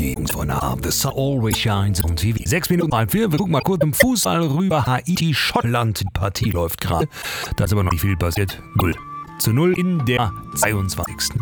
Gegend von The Sun Always Shines on TV. 6 Minuten halb 4. Wir gucken mal kurz im Fußball rüber. Haiti, Schottland. Die Partie läuft gerade. Da ist aber noch nicht viel passiert. 0:0 in der 22.